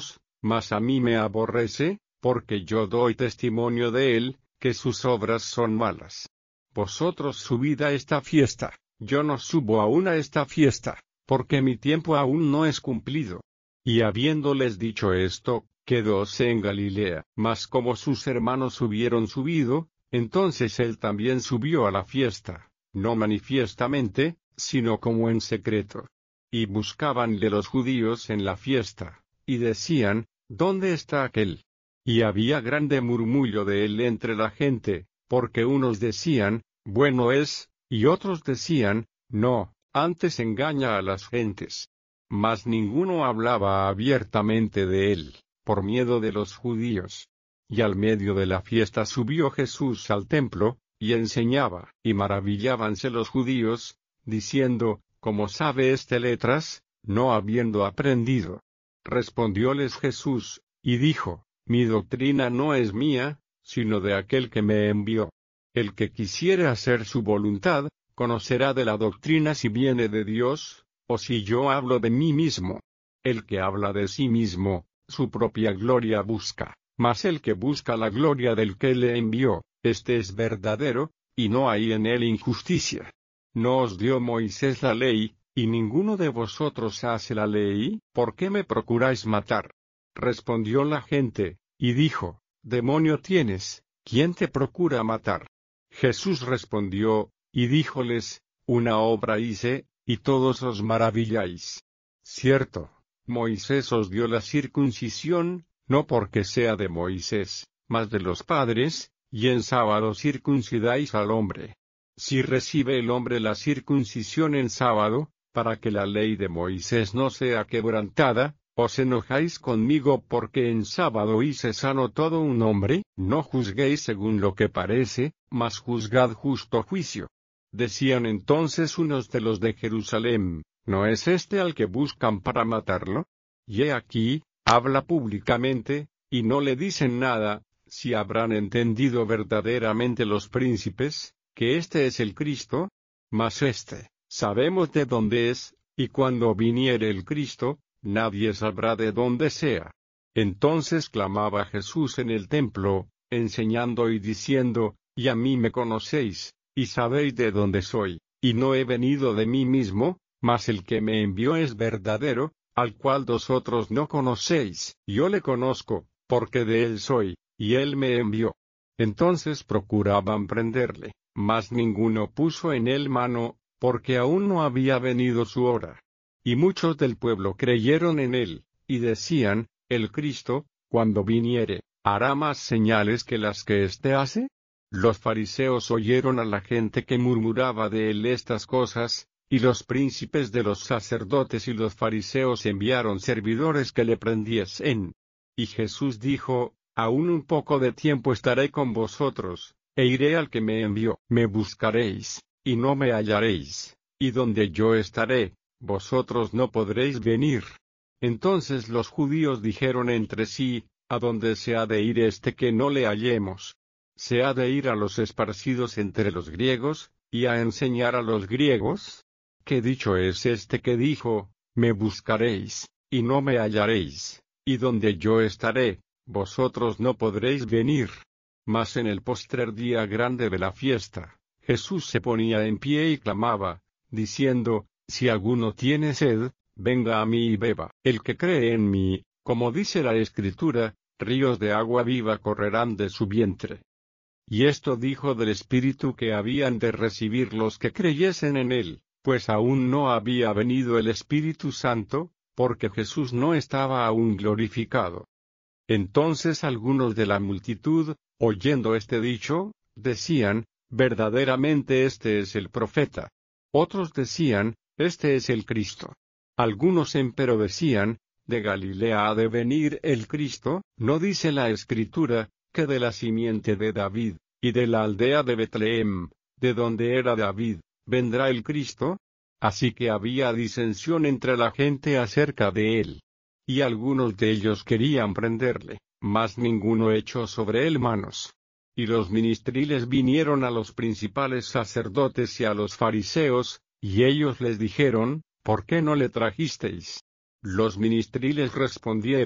mas a mí me aborrece, porque yo doy testimonio de él, que sus obras son malas. Vosotros subid a esta fiesta, yo no subo aún a esta fiesta, porque mi tiempo aún no es cumplido. Y habiéndoles dicho esto, quedóse en Galilea. Mas como sus hermanos hubieron subido, entonces él también subió a la fiesta, no manifiestamente, sino como en secreto. Y buscabanle los judíos en la fiesta, y decían, ¿dónde está aquel? Y había grande murmullo de él entre la gente, porque unos decían, bueno es, y otros decían, no, antes engaña a las gentes. Mas ninguno hablaba abiertamente de él, por miedo de los judíos. Y al medio de la fiesta subió Jesús al templo, y enseñaba, y maravillábanse los judíos, diciendo, ¿cómo sabe este letras, no habiendo aprendido? Respondióles Jesús, y dijo, mi doctrina no es mía, sino de aquel que me envió. El que quisiere hacer su voluntad, conocerá de la doctrina si viene de Dios, o si yo hablo de mí mismo. El que habla de sí mismo, su propia gloria busca, mas el que busca la gloria del que le envió, este es verdadero, y no hay en él injusticia. ¿No os dio Moisés la ley, y ninguno de vosotros hace la ley? ¿Por qué me procuráis matar? Respondió la gente, y dijo, demonio tienes, ¿quién te procura matar? Jesús respondió, y díjoles, una obra hice, y todos os maravilláis. Cierto, Moisés os dio la circuncisión, no porque sea de Moisés, mas de los padres, y en sábado circuncidáis al hombre. Si recibe el hombre la circuncisión en sábado, para que la ley de Moisés no sea quebrantada, ¿os enojáis conmigo porque en sábado hice sano todo un hombre? No juzguéis según lo que parece, mas juzgad justo juicio. Decían entonces unos de los de Jerusalén, ¿no es este al que buscan para matarlo? Y he aquí, habla públicamente, y no le dicen nada, si habrán entendido verdaderamente los príncipes, que este es el Cristo. Mas sabemos de dónde es, y cuando viniere el Cristo, nadie sabrá de dónde sea. Entonces clamaba Jesús en el templo, enseñando y diciendo, y a mí me conocéis, y sabéis de dónde soy, y no he venido de mí mismo, mas el que me envió es verdadero, al cual vosotros no conocéis. Yo le conozco, porque de él soy, y él me envió. Entonces procuraban prenderle, mas ninguno puso en él mano, porque aún no había venido su hora. Y muchos del pueblo creyeron en él, y decían, el Cristo, cuando viniere, ¿hará más señales que las que éste hace? Los fariseos oyeron a la gente que murmuraba de él estas cosas, y los príncipes de los sacerdotes y los fariseos enviaron servidores que le prendiesen. Y Jesús dijo, aún un poco de tiempo estaré con vosotros, e iré al que me envió. Me buscaréis, y no me hallaréis, y donde yo estaré, vosotros no podréis venir. Entonces los judíos dijeron entre sí, ¿a dónde se ha de ir este que no le hallemos? ¿Se ha de ir a los esparcidos entre los griegos, y a enseñar a los griegos? ¿Qué dicho es este que dijo, me buscaréis, y no me hallaréis, y donde yo estaré, vosotros no podréis venir? Mas en el postrer día grande de la fiesta, Jesús se ponía en pie y clamaba, diciendo, si alguno tiene sed, venga a mí y beba. El que cree en mí, como dice la Escritura, ríos de agua viva correrán de su vientre. Y esto dijo del Espíritu que habían de recibir los que creyesen en él, pues aún no había venido el Espíritu Santo, porque Jesús no estaba aún glorificado. Entonces algunos de la multitud, oyendo este dicho, decían, verdaderamente este es el profeta. Otros decían, este es el Cristo. Algunos empero decían, de Galilea ha de venir el Cristo. ¿No dice la Escritura, que de la simiente de David, y de la aldea de Betlehem, de donde era David, vendrá el Cristo? Así que había disensión entre la gente acerca de él. Y algunos de ellos querían prenderle, mas ninguno echó sobre él manos. Y los ministriles vinieron a los principales sacerdotes y a los fariseos, y ellos les dijeron, ¿por qué no le trajisteis? Los ministriles respondieron,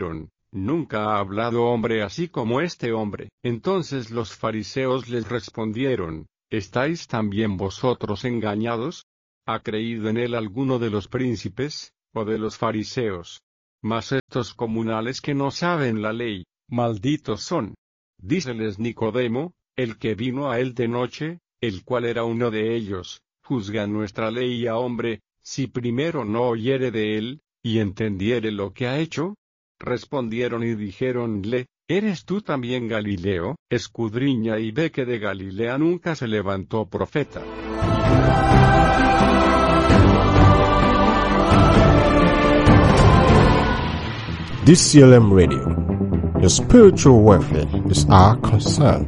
Nunca ha hablado hombre así como este hombre. Entonces los fariseos les respondieron: ¿Estáis también vosotros engañados? ¿Ha creído en él alguno de los príncipes, o de los fariseos? Mas estos comunales que no saben la ley, malditos son. Díceles Nicodemo, el que vino a él de noche, el cual era uno de ellos: ¿Juzga nuestra ley a hombre, si primero no oyere de él, y entendiere lo que ha hecho? Respondieron y dijéronle: ¿Eres tú también Galileo? Escudriña y ve que de Galilea nunca se levantó profeta. DCLM Radio. Your spiritual welfare is our concern.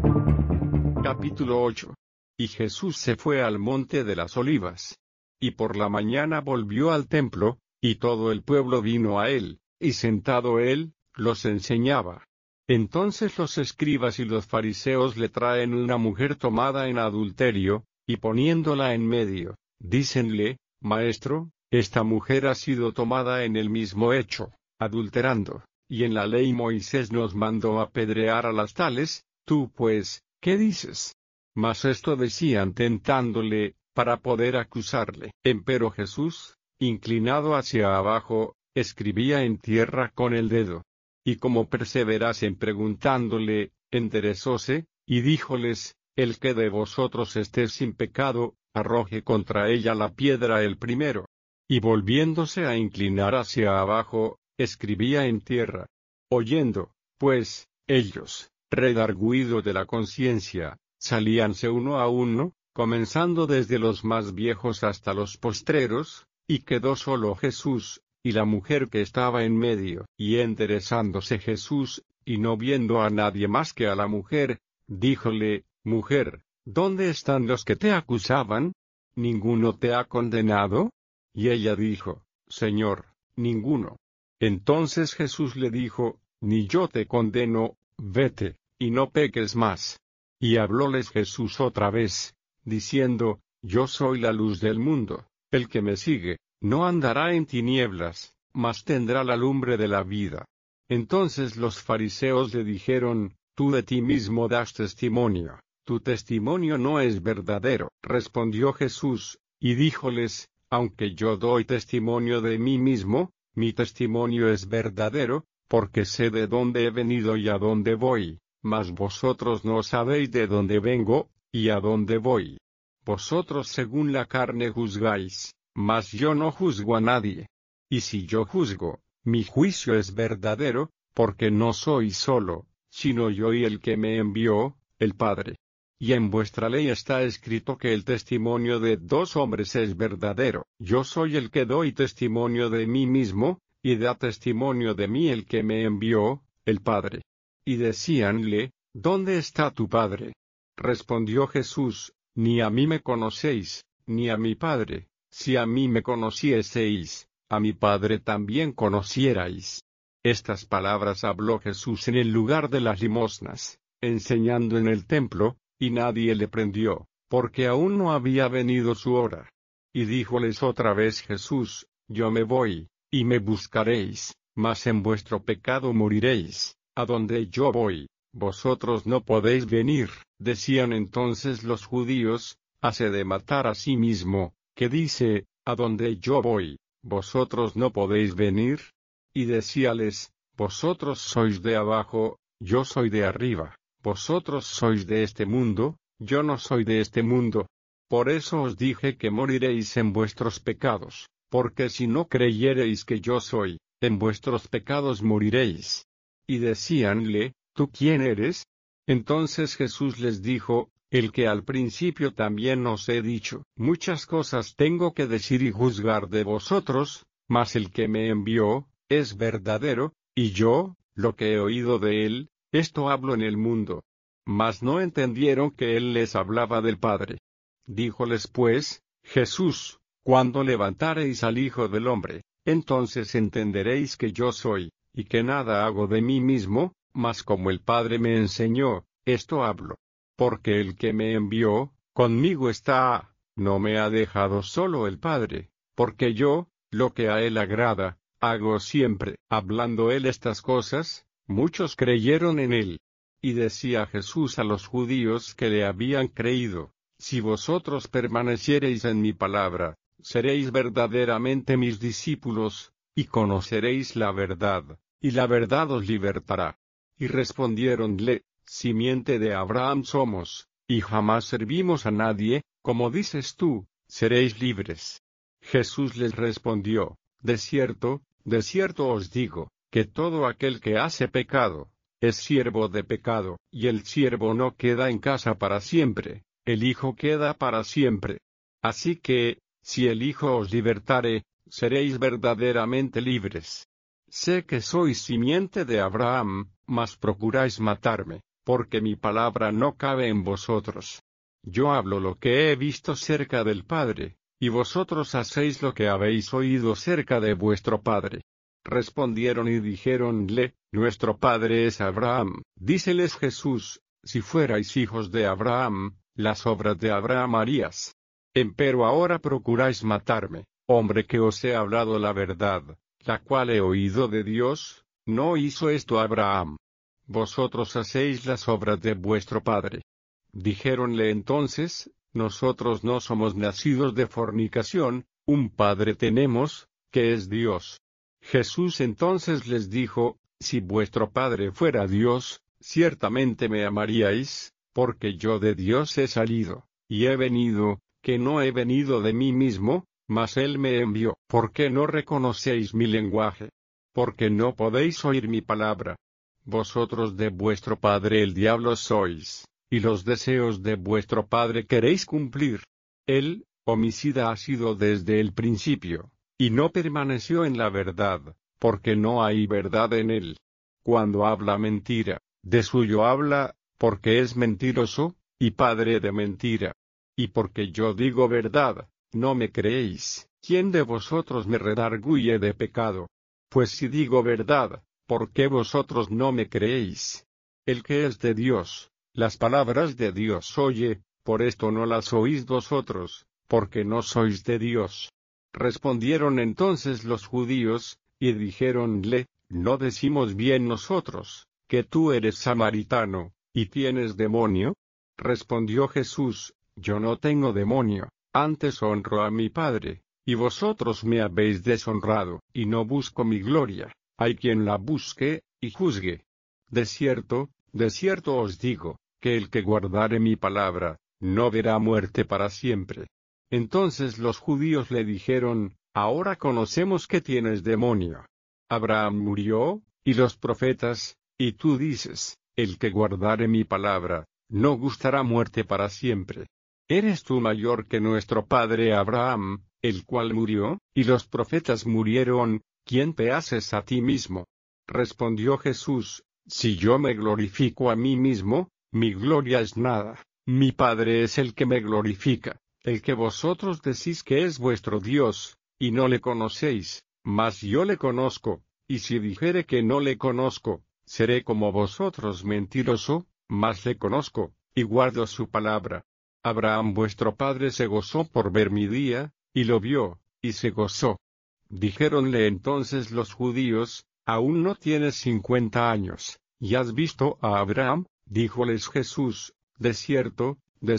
Capítulo 8. Y Jesús se fue al monte de las Olivas. Y por la mañana volvió al templo, y todo el pueblo vino a él, y sentado él, los enseñaba. Entonces los escribas y los fariseos le traen una mujer tomada en adulterio, y poniéndola en medio, dícenle: Maestro, esta mujer ha sido tomada en el mismo hecho, adulterando, y en la ley Moisés nos mandó apedrear a las tales. Tú pues, ¿qué dices? Mas esto decían tentándole, para poder acusarle. Empero Jesús, inclinado hacia abajo, escribía en tierra con el dedo. Y como perseverasen preguntándole, enderezóse, y díjoles: El que de vosotros esté sin pecado, arroje contra ella la piedra el primero. Y volviéndose a inclinar hacia abajo, escribía en tierra. Oyendo, pues, ellos, redargüidos de la conciencia, salíanse uno a uno, comenzando desde los más viejos hasta los postreros, y quedó solo Jesús, y la mujer que estaba en medio. Y enderezándose Jesús, y no viendo a nadie más que a la mujer, díjole: Mujer, ¿dónde están los que te acusaban? ¿Ninguno te ha condenado? Y ella dijo: Señor, ninguno. Entonces Jesús le dijo: Ni yo te condeno, vete, y no peques más. Y hablóles Jesús otra vez, diciendo: Yo soy la luz del mundo. El que me sigue, no andará en tinieblas, mas tendrá la lumbre de la vida. Entonces los fariseos le dijeron: Tú de ti mismo das testimonio, tu testimonio no es verdadero. Respondió Jesús, y díjoles: Aunque yo doy testimonio de mí mismo, mi testimonio es verdadero, porque sé de dónde he venido y a dónde voy, mas vosotros no sabéis de dónde vengo, y a dónde voy. Vosotros según la carne juzgáis, mas yo no juzgo a nadie. Y si yo juzgo, mi juicio es verdadero, porque no soy solo, sino yo y el que me envió, el Padre. Y en vuestra ley está escrito que el testimonio de dos hombres es verdadero. Yo soy el que doy testimonio de mí mismo, y da testimonio de mí el que me envió, el Padre. Y decíanle: ¿Dónde está tu Padre? Respondió Jesús: Ni a mí me conocéis, ni a mi Padre. Si a mí me conocieseis, a mi Padre también conocierais. Estas palabras habló Jesús en el lugar de las limosnas, enseñando en el templo, y nadie le prendió, porque aún no había venido su hora. Y díjoles otra vez Jesús: Yo me voy, y me buscaréis, mas en vuestro pecado moriréis. A donde yo voy, vosotros no podéis venir. Decían entonces los judíos: Hase de matar a sí mismo, que dice: A donde yo voy, vosotros no podéis venir. Y decíales: Vosotros sois de abajo, yo soy de arriba. Vosotros sois de este mundo, yo no soy de este mundo. Por eso os dije que moriréis en vuestros pecados, porque si no creyereis que yo soy, en vuestros pecados moriréis. Y decíanle: ¿Tú quién eres? Entonces Jesús les dijo: El que al principio también os he dicho. Muchas cosas tengo que decir y juzgar de vosotros, mas el que me envió, es verdadero, y yo, lo que he oído de él, esto hablo en el mundo. Mas no entendieron que él les hablaba del Padre. Díjoles pues Jesús: Cuando levantareis al Hijo del Hombre, entonces entenderéis que yo soy, y que nada hago de mí mismo, mas como el Padre me enseñó, esto hablo. Porque el que me envió, conmigo está, no me ha dejado solo el Padre, porque yo, lo que a él agrada, hago siempre. Hablando él estas cosas, Muchos creyeron en él. Y decía Jesús a los judíos que le habían creído: si vosotros permaneciereis en mi palabra, seréis verdaderamente mis discípulos, y conoceréis la verdad, y la verdad os libertará. Y respondiéronle: simiente de Abraham somos, y jamás servimos a nadie, como dices tú, seréis libres. Jesús les respondió: de cierto os digo, que todo aquel que hace pecado, es siervo de pecado, y el siervo no queda en casa para siempre, el Hijo queda para siempre. Así que, si el Hijo os libertare, seréis verdaderamente libres. Sé que sois simiente de Abraham, mas procuráis matarme, porque mi palabra no cabe en vosotros. Yo hablo lo que he visto cerca del Padre, y vosotros hacéis lo que habéis oído cerca de vuestro padre. Respondieron y dijéronle: nuestro padre es Abraham. Díceles Jesús: si fuerais hijos de Abraham, las obras de Abraham harías. Empero ahora procuráis matarme, hombre que os he hablado la verdad, la cual he oído de Dios. No hizo esto Abraham. Vosotros hacéis las obras de vuestro padre. Dijéronle entonces: nosotros no somos nacidos de fornicación, un padre tenemos, que es Dios. Jesús entonces les dijo: si vuestro padre fuera Dios, ciertamente me amaríais, porque yo de Dios he salido, y he venido, que no he venido de mí mismo, mas él me envió. ¿Por qué no reconocéis mi lenguaje? Porque no podéis oír mi palabra. Vosotros de vuestro padre el diablo sois, y los deseos de vuestro padre queréis cumplir. Él, homicida ha sido desde el principio, y no permaneció en la verdad, porque no hay verdad en él. Cuando habla mentira, de suyo habla, porque es mentiroso, y padre de mentira. Y porque yo digo verdad, no me creéis. ¿Quién de vosotros me redarguye de pecado? Pues si digo verdad, ¿por qué vosotros no me creéis? El que es de Dios, las palabras de Dios oye, por esto no las oís vosotros, porque no sois de Dios. Respondieron entonces los judíos, y dijéronle: ¿no decimos bien nosotros, que tú eres samaritano, y tienes demonio? Respondió Jesús: yo no tengo demonio, antes honro a mi Padre, y vosotros me habéis deshonrado, y no busco mi gloria. Hay quien la busque, y juzgue. De cierto os digo, que el que guardare mi palabra, no verá muerte para siempre. Entonces los judíos le dijeron: ahora conocemos que tienes demonio. Abraham murió, y los profetas, y tú dices: el que guardare mi palabra, no gustará muerte para siempre. ¿Eres tú mayor que nuestro padre Abraham, el cual murió, y los profetas murieron? ¿Quién te haces a ti mismo? Respondió Jesús: si yo me glorifico a mí mismo, mi gloria es nada. Mi Padre es el que me glorifica, el que vosotros decís que es vuestro Dios, y no le conocéis, mas yo le conozco, y si dijere que no le conozco, seré como vosotros mentiroso, mas le conozco, y guardo su palabra. Abraham vuestro padre se gozó por ver mi día, y lo vio, y se gozó. Dijéronle entonces los judíos: aún no tienes 50 años, ¿y has visto a Abraham? Díjoles Jesús: de cierto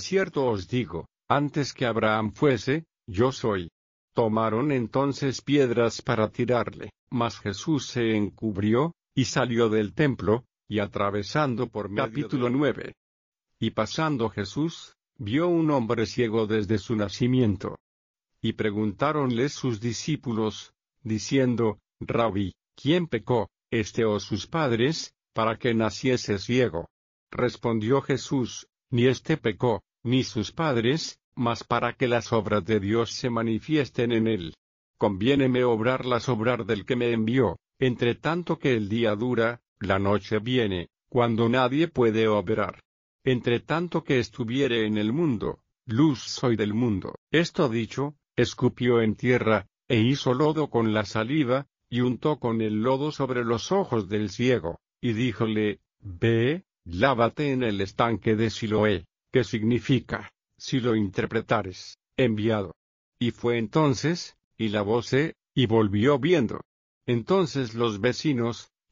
os digo, antes que Abraham fuese, yo soy. Tomaron entonces piedras para tirarle, mas Jesús se encubrió, y salió del templo, y atravesando por medio. Capítulo 9. Y pasando Jesús, vio un hombre ciego desde su nacimiento. Y preguntáronle sus discípulos, diciendo: Rabí, ¿quién pecó, este o sus padres, para que naciese ciego? Respondió Jesús: ni este pecó, ni sus padres, mas para que las obras de Dios se manifiesten en él. Conviéneme obrar del que me envió, entre tanto que el día dura, la noche viene, cuando nadie puede obrar. Entre tanto que estuviere en el mundo, luz soy del mundo. Esto dicho, escupió en tierra, e hizo lodo con la saliva, y untó con el lodo sobre los ojos del ciego, y díjole: ve, lávate en el estanque de Siloé, que significa, si lo interpretares, enviado. Y fue entonces, y lavóse, y volvió viendo. Entonces los vecinos,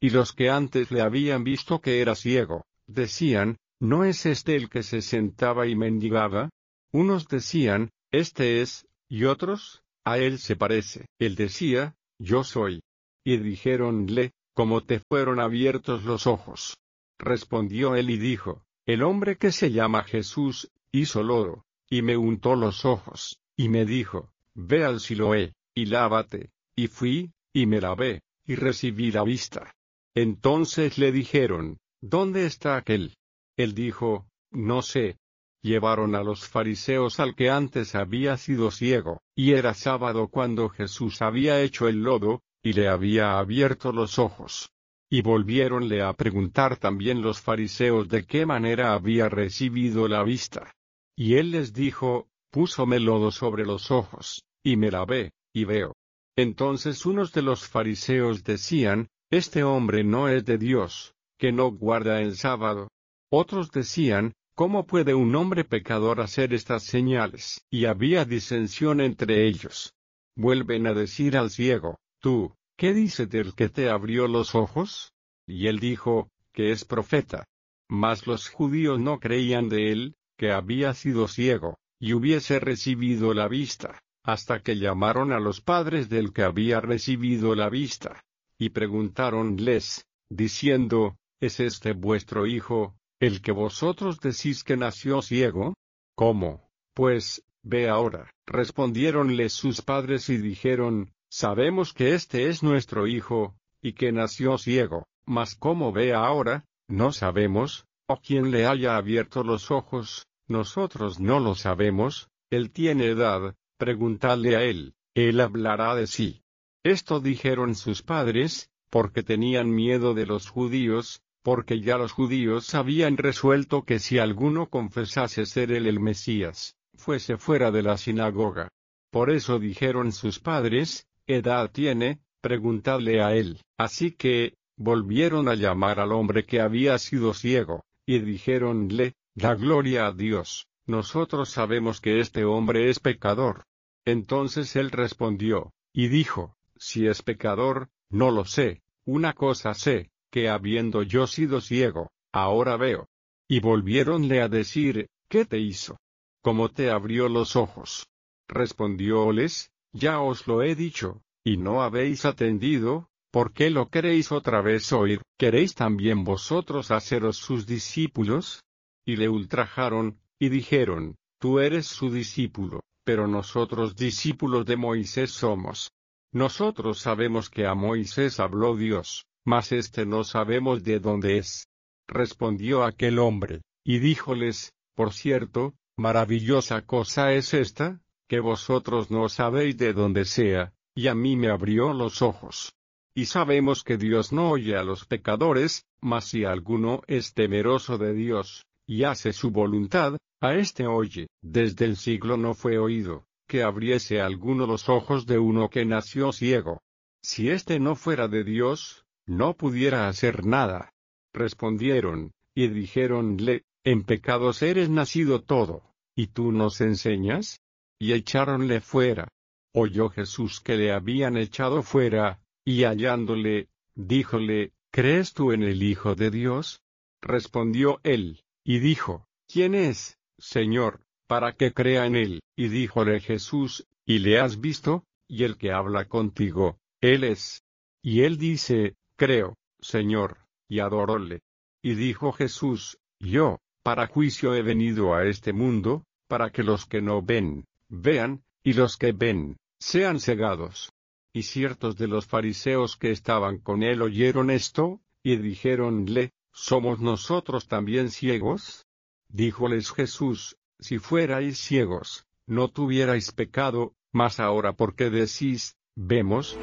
Y los que antes le habían visto que era ciego, decían, ¿no es este el que se sentaba y mendigaba? Unos decían, este es, y otros, a él se parece. Él decía, yo soy. Y dijéronle, ¿cómo te fueron abiertos los ojos? Respondió él y dijo, el hombre que se llama Jesús, hizo lodo, y me untó los ojos, y me dijo, ve al Siloé, y lávate, y fui, y me lavé, y recibí la vista. Entonces le dijeron, ¿dónde está aquel? Él dijo, no sé. Llevaron a los fariseos al que antes había sido ciego, y era sábado cuando Jesús había hecho el lodo, y le había abierto los ojos. Y volviéronle a preguntar también los fariseos de qué manera había recibido la vista. Y él les dijo, púsome lodo sobre los ojos, y me lavé, y veo. Entonces unos de los fariseos decían, este hombre no es de Dios, que no guarda el sábado. Otros decían, ¿cómo puede un hombre pecador hacer estas señales? Y había disensión entre ellos. Vuelven a decir al ciego, tú, ¿qué dice del que te abrió los ojos? Y él dijo, que es profeta. Mas los judíos no creían de él, que había sido ciego, y hubiese recibido la vista, hasta que llamaron a los padres del que había recibido la vista. Y preguntáronles, diciendo, ¿es este vuestro hijo, el que vosotros decís que nació ciego? ¿Cómo? Pues, ve ahora. Respondiéronle sus padres y dijeron, sabemos que este es nuestro hijo, y que nació ciego, mas cómo ve ahora, no sabemos, o quién le haya abierto los ojos, nosotros no lo sabemos, él tiene edad, preguntadle a él hablará de sí. Esto dijeron sus padres, porque tenían miedo de los judíos, porque ya los judíos habían resuelto que si alguno confesase ser él el Mesías, fuese fuera de la sinagoga. Por eso dijeron sus padres, edad tiene, preguntadle a él. Así que, volvieron a llamar al hombre que había sido ciego, y dijéronle, da gloria a Dios, nosotros sabemos que este hombre es pecador. Entonces él respondió, y dijo, si es pecador, no lo sé, una cosa sé, que habiendo yo sido ciego, ahora veo. Y volviéronle a decir, ¿qué te hizo? ¿Cómo te abrió los ojos? Respondióles, ya os lo he dicho, y no habéis atendido, ¿por qué lo queréis otra vez oír? ¿Queréis también vosotros haceros sus discípulos? Y le ultrajaron, y dijeron, tú eres su discípulo, pero nosotros discípulos de Moisés somos. Nosotros sabemos que a Moisés habló Dios, mas no sabemos de dónde es. Respondió aquel hombre, y díjoles, por cierto, maravillosa cosa es esta, que vosotros no sabéis de dónde sea, y a mí me abrió los ojos. Y sabemos que Dios no oye a los pecadores, mas si alguno es temeroso de Dios, y hace su voluntad, a éste oye. Desde el siglo no fue oído, que abriese alguno los ojos de uno que nació ciego. Si éste no fuera de Dios, no pudiera hacer nada. Respondieron, y dijéronle, en pecados eres nacido todo, ¿y tú nos enseñas? Y echáronle fuera. Oyó Jesús que le habían echado fuera, y hallándole, díjole, ¿crees tú en el Hijo de Dios? Respondió él, y dijo, ¿quién es, Señor, para que crea en él? Y díjole Jesús, ¿y le has visto? Y el que habla contigo, él es. Y él dice, creo, Señor, y adoróle. Y dijo Jesús, yo, para juicio he venido a este mundo, para que los que no ven, vean, y los que ven, sean cegados. Y ciertos de los fariseos que estaban con él oyeron esto, y dijéronle, ¿somos nosotros también ciegos? Díjoles Jesús, si fuerais ciegos, no tuvierais pecado, mas ahora porque decís, vemos.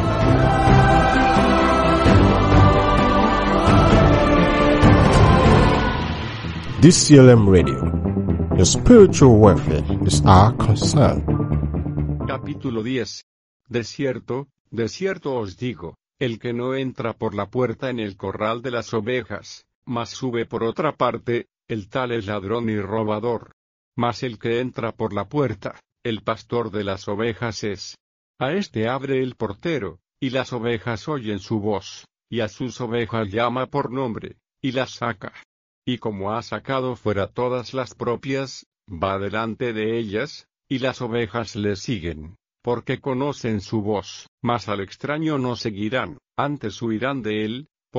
DCLM Radio. Your spiritual welfare is our concern. Capítulo 10. De cierto os digo, el que no entra por la puerta en el corral de las ovejas, mas sube por otra parte, el tal es ladrón y robador. Mas el que entra por la puerta, el pastor de las ovejas es. A este abre el portero, y las ovejas oyen su voz, y a sus ovejas llama por nombre, y las saca. Y como ha sacado fuera todas las propias, va delante de ellas, y las ovejas le siguen, porque conocen su voz. Mas al extraño no seguirán, antes huirán de él,